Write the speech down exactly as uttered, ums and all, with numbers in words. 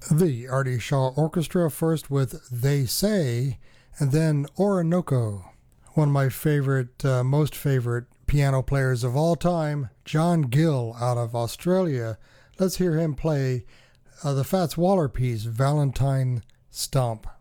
The Artie Shaw Orchestra, first with They Say, and then Orinoco. One of my favorite, uh, most favorite piano players of all time, John Gill out of Australia. Let's hear him play uh, the Fats Waller piece, Valentine Stomp.